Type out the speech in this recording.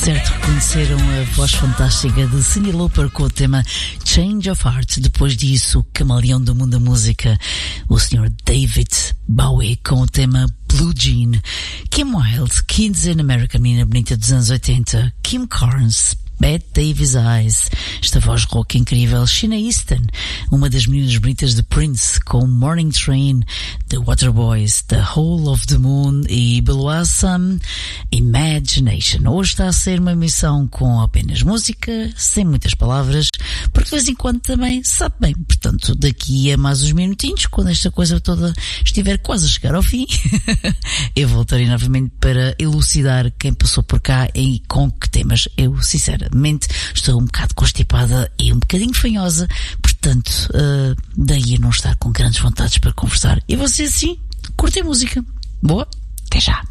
certo reconheceram a voz fantástica de Cyndi Lauper com o tema Change of Heart. Depois disso, camaleão do mundo da música, o Sr. David Bowie com o tema Blue Jean. Kim Wilde, Kids in America, menina bonita dos anos 80. Kim Carnes, Bette Davis Eyes, esta voz rock incrível. Sheena Easton, uma das meninas bonitas de Prince, com Morning Train, The Waterboys, The Whole of the Moon e Below Some, Imagination. Hoje está a ser uma emissão com apenas música, sem muitas palavras, porque de vez em quando também sabe bem. Portanto, daqui a mais uns minutinhos, quando esta coisa toda estiver quase a chegar ao fim, eu voltarei novamente para elucidar quem passou por cá e com que temas. Eu, sinceramente, estou um bocado constipada e um bocadinho fanhosa, portanto, daí a não estar com grandes vontades para conversar. E você, sim, curte a música. Boa, até já.